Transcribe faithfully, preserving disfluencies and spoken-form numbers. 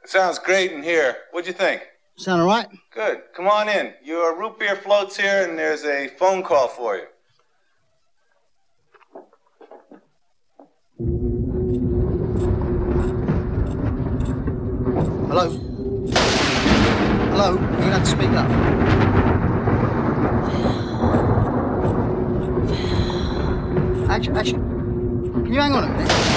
sounds great in here. What'd you think? Sound all right? Good. Come on in. Your root beer floats here, and there's a phone call for you. Hello? Hello? You're gonna have to speak up. Actually, actually, can you hang on a minute?